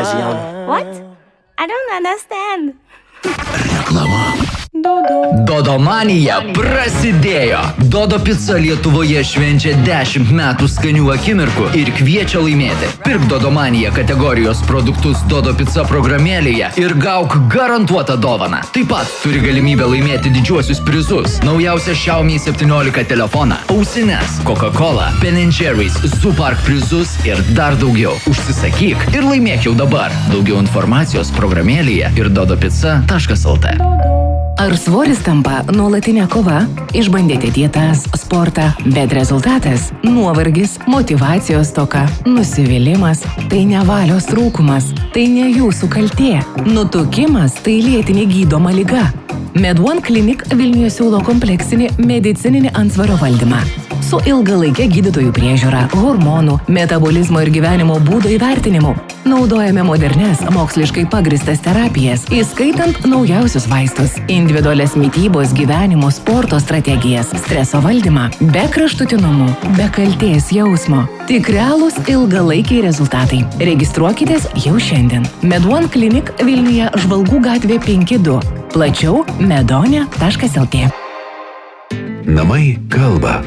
Jauna. What? I don't understand. Reklama. Dodomanija prasidėjo. Dodo Pizza Lietuvoje švenčia 10 metų skanių akimirkų ir kviečia laimėti. Pirk Dodomanija kategorijos produktus Dodo Pizza programėlėje ir gauk garantuotą dovaną. Taip pat turi galimybę laimėti didžiuosius prizus. Naujausią Xiaomi 17 telefoną, ausines, Coca-Cola, Ben & Jerry's, Zoo Park prizus ir dar daugiau. Užsisakyk ir laimėk jau dabar. Daugiau informacijos programėlėje ir dodopizza.lt. Ar svoris tampa nuolatinė kova? Išbandėte dietas, sportą, bet rezultatas – nuovargis, motyvacijos stoka, nusivylimas – tai ne valios trūkumas, tai ne jūsų kaltė. Nutukimas – tai lėtinė gydoma liga. MedOne Clinic Vilniuje siūlo kompleksinį medicininį antsvario valdymą. Su ilgalaikė gydytojų priežiūra, hormonų, metabolizmo ir gyvenimo būdo įvertinimu. Naudojame modernes, moksliškai pagristas terapijas, įskaitant naujausius vaistus, individualias mitybos, gyvenimo, sporto strategijas, streso valdymą, be kraštutinumų, be kaltės jausmo. Tik realūs ilgalaikiai rezultatai. Registruokitės jau šiandien. MedOne Clinic Vilniuje Žvalgų gatvė 5-2. Plačiau medone.lt. Namai kalba.